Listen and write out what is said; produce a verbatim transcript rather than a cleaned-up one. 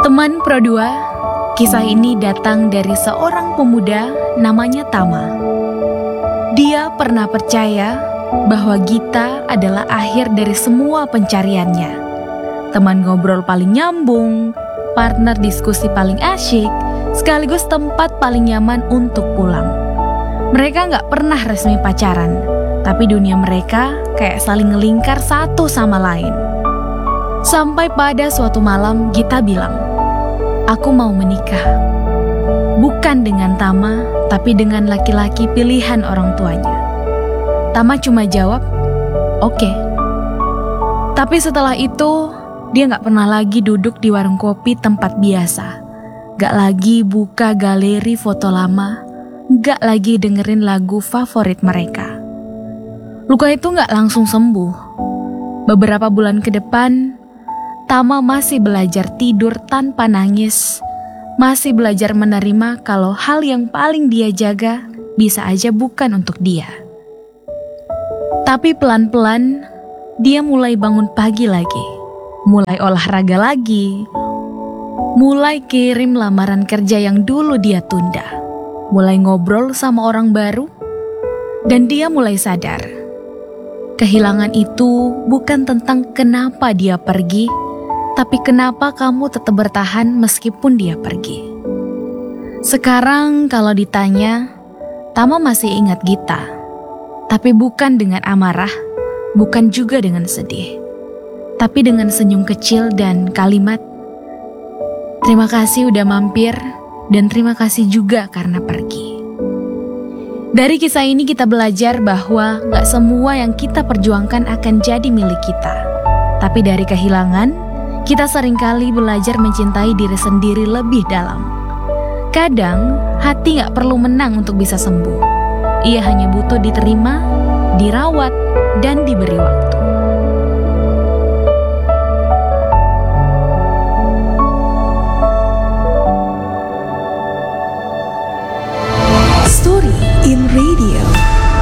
Teman Pro dua, kisah ini datang dari seorang pemuda namanya Tama. Dia pernah percaya bahwa Gita adalah akhir dari semua pencariannya. Teman ngobrol paling nyambung, partner diskusi paling asyik, sekaligus tempat paling nyaman untuk pulang. Mereka gak pernah resmi pacaran, tapi dunia mereka kayak saling ngelingkar satu sama lain. Sampai pada suatu malam Gita bilang, "Aku mau menikah." Bukan dengan Tama, tapi dengan laki-laki pilihan orang tuanya. Tama cuma jawab, "Oke." Tapi setelah itu, dia gak pernah lagi duduk di warung kopi tempat biasa. Gak lagi buka galeri foto lama, gak lagi dengerin lagu favorit mereka. Luka itu gak langsung sembuh. Beberapa bulan ke depan, Tama masih belajar tidur tanpa nangis, masih belajar menerima kalau hal yang paling dia jaga bisa aja bukan untuk dia. Tapi pelan-pelan, dia mulai bangun pagi lagi, mulai olahraga lagi, mulai kirim lamaran kerja yang dulu dia tunda, mulai ngobrol sama orang baru, dan dia mulai sadar. Kehilangan itu bukan tentang kenapa dia pergi, tapi kenapa kamu tetap bertahan meskipun dia pergi. Sekarang kalau ditanya, Tama masih ingat Gita, tapi bukan dengan amarah, bukan juga dengan sedih, tapi dengan senyum kecil dan kalimat, "Terima kasih udah mampir, dan terima kasih juga karena pergi." Dari kisah ini kita belajar bahwa gak semua yang kita perjuangkan akan jadi milik kita. Tapi dari kehilangan, kita seringkali belajar mencintai diri sendiri lebih dalam. Kadang, hati gak perlu menang untuk bisa sembuh. Ia hanya butuh diterima, dirawat, dan diberi waktu.